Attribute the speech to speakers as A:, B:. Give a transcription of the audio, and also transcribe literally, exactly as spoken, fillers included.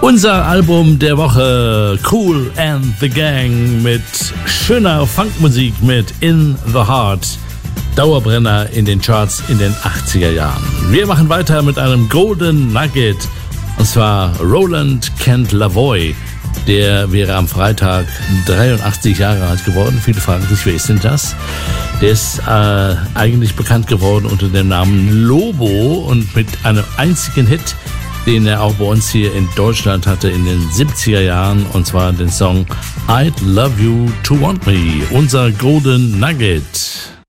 A: Unser Album der Woche, Kool and the Gang mit schöner Funkmusik mit In the Heart. Dauerbrenner in den Charts in den achtziger Jahren. Wir machen weiter mit einem Golden Nugget, und zwar Roland Kent Lavoie. Der wäre am Freitag dreiundachtzig Jahre alt geworden. Viele fragen sich, wer ist denn das? Der ist äh, eigentlich bekannt geworden unter dem Namen Lobo und mit einem einzigen Hit, den er auch bei uns hier in Deutschland hatte in den siebziger Jahren, und zwar den Song I'd Love You to Want Me, unser Golden Nugget.